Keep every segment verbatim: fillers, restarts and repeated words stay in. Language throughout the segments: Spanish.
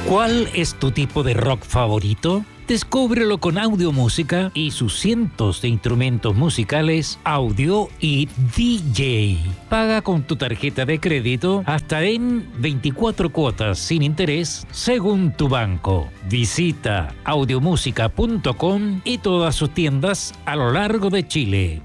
¿Cuál es tu tipo de rock favorito? Descúbrelo con Audiomúsica y sus cientos de instrumentos musicales, audio y D J. Paga con tu tarjeta de crédito hasta en veinticuatro cuotas sin interés según tu banco. Visita audiomúsica punto com y todas sus tiendas a lo largo de Chile.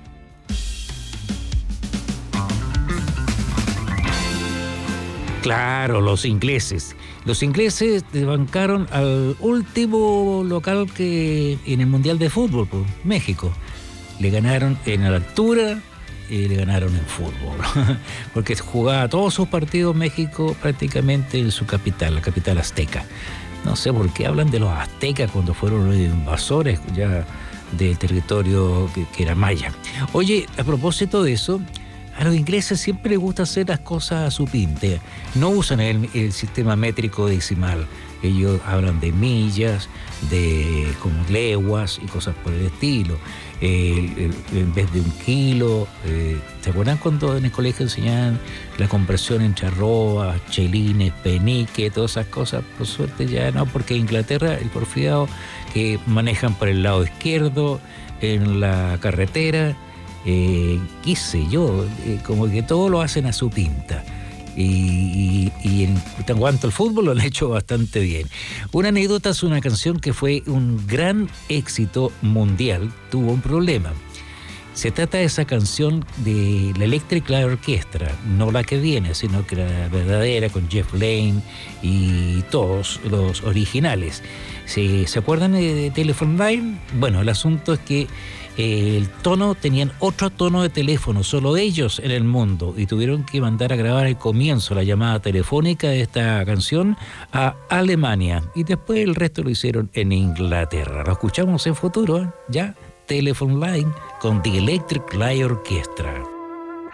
Claro, los ingleses. Los ingleses desbancaron al último local que en el Mundial de Fútbol, pues, México. Le ganaron en altura y le ganaron en fútbol. Porque jugaba todos sus partidos México prácticamente en su capital, la capital azteca. No sé por qué hablan de los aztecas cuando fueron los invasores ya del territorio que, que era maya. Oye, a propósito de eso, a los ingleses siempre les gusta hacer las cosas a su pinte. No usan el, el sistema métrico decimal. Ellos hablan de millas, de como leguas y cosas por el estilo. Eh, el, en vez de un kilo. Eh, ¿Se acuerdan cuando en el colegio enseñaban la conversión entre arrobas, chelines, penique, todas esas cosas? Por suerte ya no, porque en Inglaterra el porfiado que manejan por el lado izquierdo en la carretera. Eh, qué sé yo, eh, como que todo lo hacen a su pinta. Y, y, y en cuanto al fútbol lo han hecho bastante bien. Una anécdota es una canción que fue un gran éxito mundial, tuvo un problema. Se trata de esa canción de la Electric Light Orchestra, no la que viene, sino que la verdadera con Jeff Lynne y todos los originales. ¿Se, ¿se acuerdan de Telephone Line? Bueno, el asunto es que el tono, tenían otro tono de teléfono, solo ellos en el mundo, y tuvieron que mandar a grabar al comienzo la llamada telefónica de esta canción a Alemania, y después el resto lo hicieron en Inglaterra. Lo escuchamos en futuro, ¿eh? Ya, Telephone Line con The Electric Light Orchestra.